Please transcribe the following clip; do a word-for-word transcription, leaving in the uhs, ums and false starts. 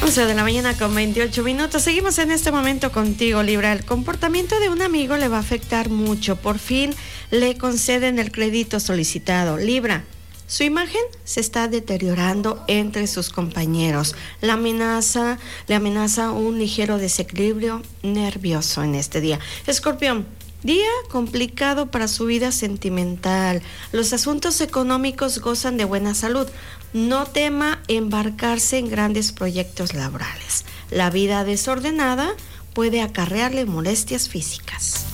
once de la mañana con veintiocho minutos. Seguimos en este momento contigo, Libra. El comportamiento de un amigo le va a afectar mucho. Por fin le conceden el crédito solicitado. Libra, su imagen se está deteriorando entre sus compañeros. La amenaza, le amenaza un ligero desequilibrio nervioso en este día. Escorpión, día complicado para su vida sentimental. Los asuntos económicos gozan de buena salud. No tema embarcarse en grandes proyectos laborales. La vida desordenada puede acarrearle molestias físicas.